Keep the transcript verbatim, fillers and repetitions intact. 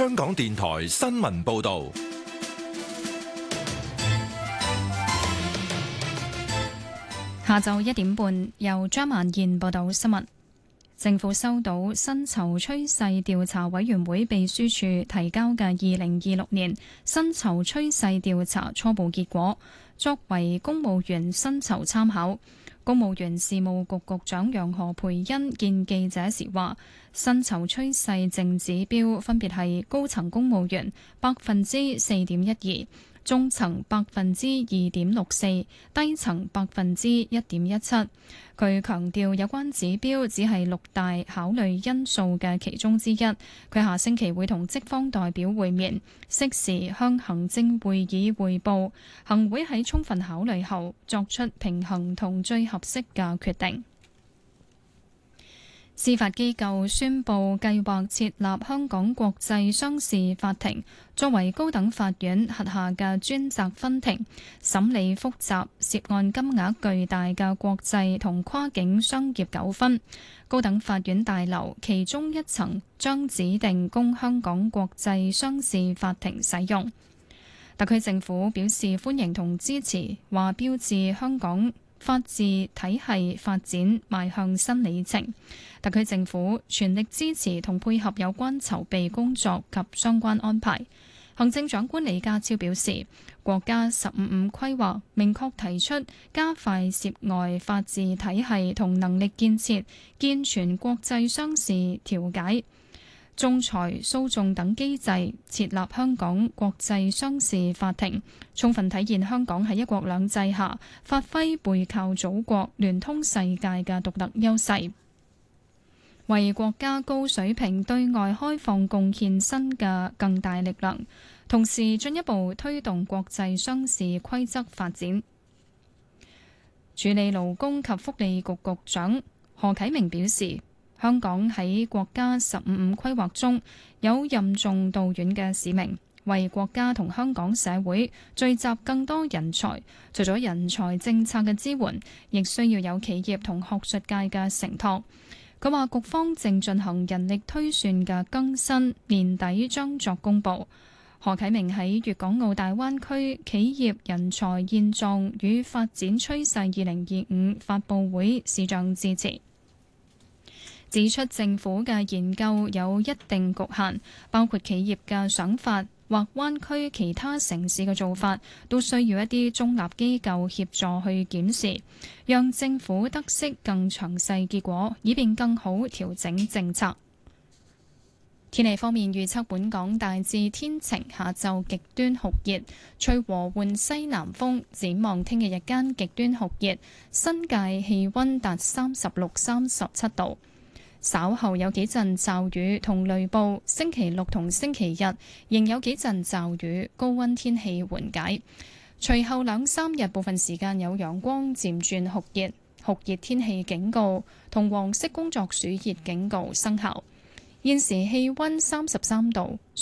香港電台新聞報道。 下晝一點半，由張萬燕報道新聞。政府收到薪酬趨勢調查委員會秘書處提交嘅二零二六年薪酬趨勢調查初步結果，作為公務員薪酬參考。公務員事務局局長楊何蓓茵見記者時話，薪酬趨勢淨指標分別係高層公務員百分之四點一二。中層百分之二點六四，低層百分之一點一七。佢強調有關指標只係六大考慮因素嘅其中之一。佢下星期會同職方代表會面，適時向行政會議匯報，行會喺充分考慮後作出平衡同最合適嘅決定。司法機構宣布計劃設立香港國際商事法庭，作為高等法院轄下嘅專責分庭，審理複雜、涉案金額巨大嘅國際同跨境商業糾紛。高等法院大樓其中一層將指定供香港國際商事法庭使用。特區政府表示歡迎同支持，話標誌香港法治體系發展邁向新里程。特區政府全力支持同配合有關籌備工作及相關安排。行政長官李家超表示，國家十五五規劃明確提出加快涉外法治體系同能力建設，健全國際商事調解、仲裁訴訟等機制，設立香港國際商事法庭，充分體現香港喺一國兩制下發揮背靠祖國、聯通世界嘅獨特優勢，為國家高水平對外開放貢獻新嘅更大力量，同時進一步推動國際商事規則發展。處理勞工及福利局局長何啟明表示，香港喺國家十五五規劃中有任重道遠嘅使命，為國家同香港社會聚集更多人才。除咗人才政策嘅支援，亦需要有企業同學術界嘅承托。佢話局方正進行人力推算嘅更新，年底將作公佈。何啟明喺粵港澳大灣區企業人才現狀與發展趨勢二零二五發佈會視像致辭，指出政府嘅研究有一定局限，包括企業嘅想法或灣區其他城市嘅做法，都需要一啲中立機構協助去檢視，讓政府得悉更詳細結果，以便更好調整政策。天氣方面預測，本港大致天晴，下晝極端酷熱，吹和緩西南風。展望聽日日間極端酷熱，新界氣溫達三十六、三十七度。稍後有幾陣驟雨同雷暴，星期六同星期日仍有幾陣驟雨，高溫天氣緩解。隨後兩三日部分時間有陽光，漸轉酷熱，酷熱天氣警告同黃色工作暑熱警告生效。現時氣溫三十三度，